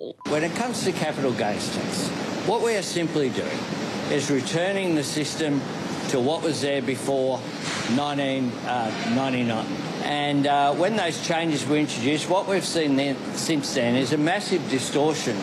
all. When it comes to capital gains tax, what we are simply doing is returning the system to what was there before 1999. And when those changes were introduced, what we've seen since then is a massive distortion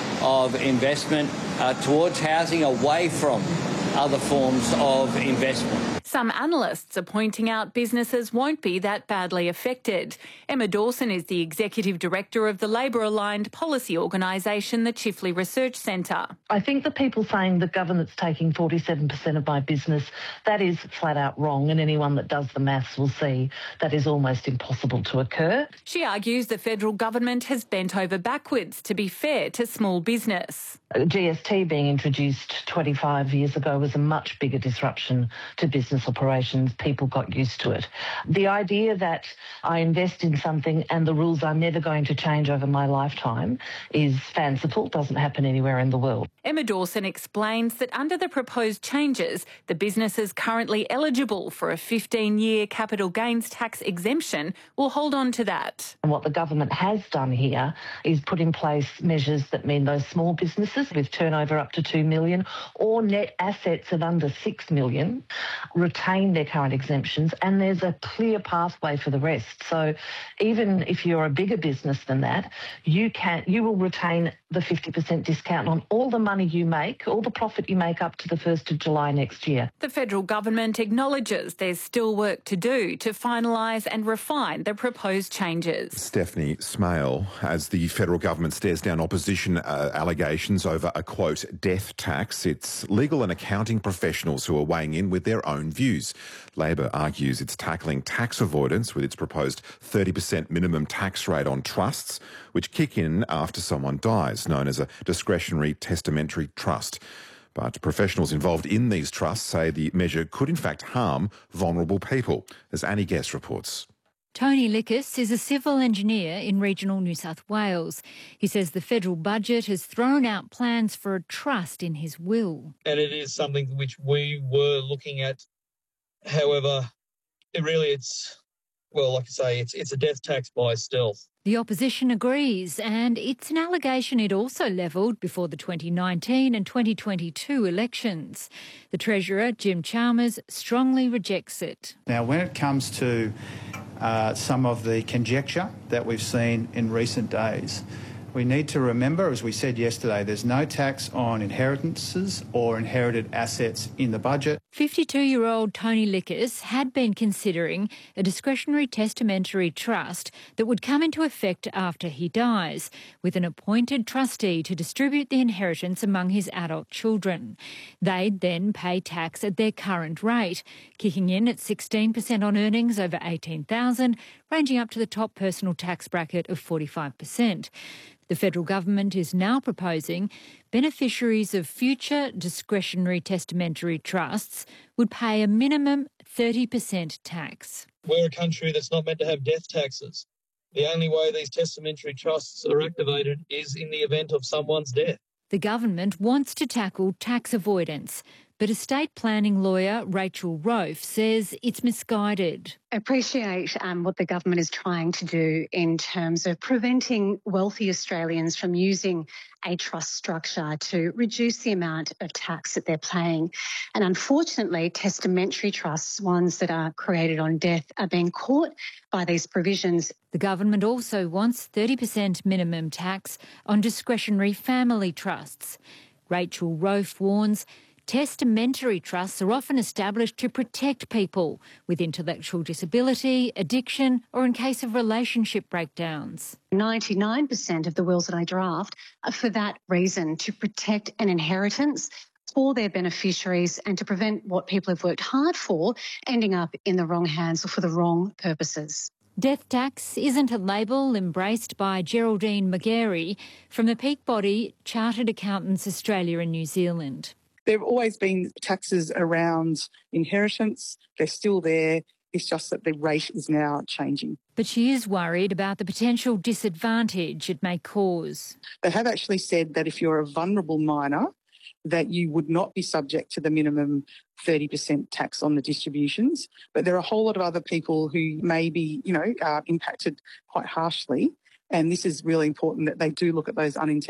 of investment towards housing away from other forms of investment. Some analysts are pointing out businesses won't be that badly affected. Emma Dawson is the Executive Director of the Labor-aligned policy organisation, the Chifley Research Centre. I think the people saying the government's taking 47% of my business, that is flat out wrong, and anyone that does the maths will see that is almost impossible to occur. She argues the federal government has bent over backwards to be fair to small business. GST being introduced 25 years ago was a much bigger disruption to business operations. People got used to it. The idea that I invest in something and the rules are never going to change over my lifetime is fanciful, doesn't happen anywhere in the world. Emma Dawson explains that under the proposed changes, the businesses currently eligible for a 15-year capital gains tax exemption will hold on to that. And what the government has done here is put in place measures that mean those small businesses with turnover up to 2 million or net assets of under 6 million retain their current exemptions, and there's a clear pathway for the rest. So even if you're a bigger business than that, you will retain the 50% discount on all the money you make, all the profit you make up to the 1st of July next year. The federal government acknowledges there's still work to do to finalise and refine the proposed changes. Stephanie Smale, as the federal government stares down opposition allegations over a, quote, death tax, it's legal and accounting professionals who are weighing in with their own views. Labor argues it's tackling tax avoidance with its proposed 30% minimum tax rate on trusts, which kick in after someone dies, known as a discretionary testamentary trust. But professionals involved in these trusts say the measure could in fact harm vulnerable people, as Annie Guest reports. Tony Lickis is a civil engineer in regional New South Wales. He says the federal budget has thrown out plans for a trust in his will. And it is something which we were looking at. However, it's a death tax by stealth. The opposition agrees, and it's an allegation it also levelled before the 2019 and 2022 elections. The Treasurer, Jim Chalmers, strongly rejects it. Now, when it comes to some of the conjecture that we've seen in recent days, we need to remember, as we said yesterday, there's no tax on inheritances or inherited assets in the budget. 52-year-old Tony Lickis had been considering a discretionary testamentary trust that would come into effect after he dies, with an appointed trustee to distribute the inheritance among his adult children. They'd then pay tax at their current rate, kicking in at 16% on earnings over $18,000, ranging up to the top personal tax bracket of 45%. The federal government is now proposing beneficiaries of future discretionary testamentary trusts would pay a minimum 30% tax. We're a country that's not meant to have death taxes. The only way these testamentary trusts are activated is in the event of someone's death. The government wants to tackle tax avoidance, but estate planning lawyer Rachel Rofe says it's misguided. I appreciate what the government is trying to do in terms of preventing wealthy Australians from using a trust structure to reduce the amount of tax that they're paying. And unfortunately, testamentary trusts, ones that are created on death, are being caught by these provisions. The government also wants 30% minimum tax on discretionary family trusts. Rachel Rofe warns testamentary trusts are often established to protect people with intellectual disability, addiction, or in case of relationship breakdowns. 99% of the wills that I draft are for that reason, to protect an inheritance for their beneficiaries and to prevent what people have worked hard for ending up in the wrong hands or for the wrong purposes. Death tax isn't a label embraced by Geraldine McGarry from the peak body Chartered Accountants Australia and New Zealand. There have always been taxes around inheritance. They're still there. It's just that the rate is now changing. But she is worried about the potential disadvantage it may cause. They have actually said that if you're a vulnerable minor, that you would not be subject to the minimum 30% tax on the distributions. But there are a whole lot of other people who may be, impacted quite harshly. And this is really important that they do look at those unintended